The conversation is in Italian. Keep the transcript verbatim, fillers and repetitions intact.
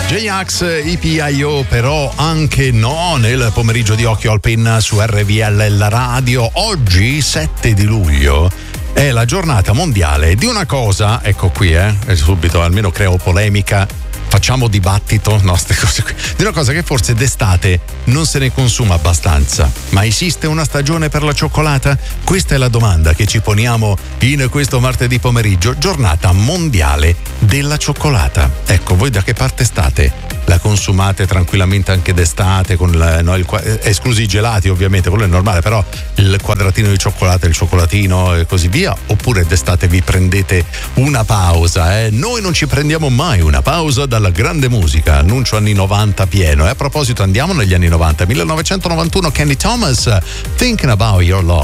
J-Ax, E P I O, però anche no, nel pomeriggio di Occhio al Pin su R V L, la radio. Oggi, sette di luglio, è la giornata mondiale di una cosa, ecco qui, eh, subito, almeno creo polemica, facciamo dibattito, no, ste cose qui, di una cosa che forse d'estate non se ne consuma abbastanza. Ma esiste una stagione per la cioccolata? Questa è la domanda che ci poniamo in questo martedì pomeriggio, giornata mondiale della cioccolata. Ecco, voi da che parte state? La consumate tranquillamente anche d'estate, con la, no, il, esclusi i gelati ovviamente, quello è normale, però il quadratino di cioccolato, il cioccolatino e così via, oppure d'estate vi prendete una pausa? Eh? Noi non ci prendiamo mai una pausa dalla grande musica, annuncio anni novanta pieno. E a proposito, andiamo negli anni novanta, millenovecentonovantuno, Kenny Thomas, Thinking About Your Love.